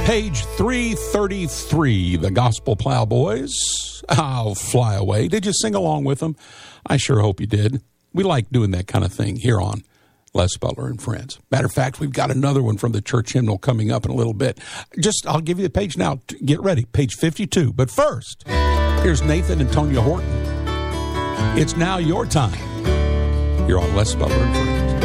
Page 333, the Gospel Plowboys. I'll fly away. Did you sing along with them? I sure hope you did. We like doing that kind of thing here on Les Butler and Friends. Matter of fact, we've got another one from the church hymnal coming up in a little bit. I'll give you the page now. Get ready, page 52. But first, here's Nathan and Tonya Horton. It's now your time. You're on Les Butler and Friends.